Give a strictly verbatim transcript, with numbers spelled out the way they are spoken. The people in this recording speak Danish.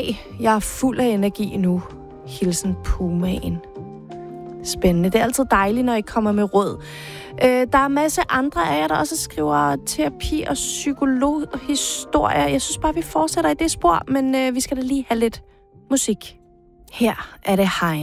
Goddag, jeg er fuld af energi nu. Hilsen Pumaen. Spændende. Det er altid dejligt, når I kommer med råd. Øh, der er en masse andre af jer, der også skriver terapi- og psykologhistorier. Jeg synes bare, vi fortsætter i det spor, men øh, vi skal da lige have lidt musik. Her er det Haim.